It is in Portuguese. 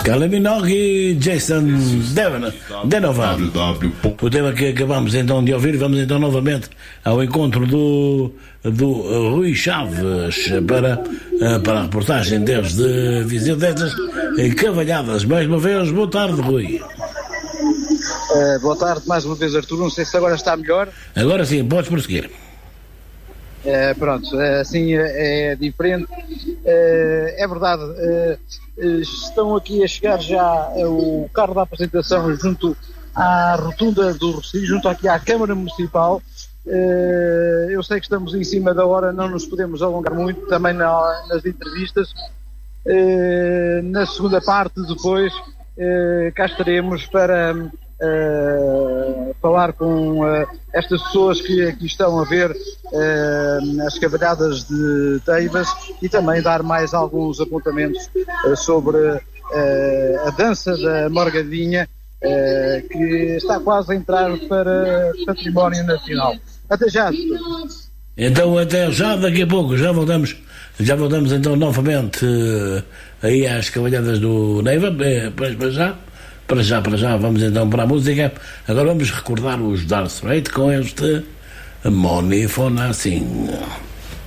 Kylie Minogue e Jason Derulo. O tema que acabamos então de ouvir, vamos então novamente ao encontro do Rui Chaves para a reportagem desde Viseu destas cavalhadas. Mais uma vez, boa tarde, Rui. Boa tarde mais uma vez, Artur. Não sei se agora está melhor. Agora sim, podes prosseguir. Pronto, assim é diferente. É verdade, estão aqui a chegar já o carro da apresentação junto à rotunda do Rossio, junto aqui à Câmara Municipal. Eu sei que estamos em cima da hora, não nos podemos alongar muito também nas entrevistas. Na segunda parte, depois, cá estaremos para falar com estas pessoas que aqui estão a ver as cavalhadas de Teibas e também dar mais alguns apontamentos sobre a dança da Morgadinha, que está quase a entrar para património nacional. Até já. Então até já, daqui a pouco, já voltamos então novamente aí às cavalhadas do Neiva. Para já, vamos então para a música. Agora vamos recordar os Dire Straits com este Money for Nothing.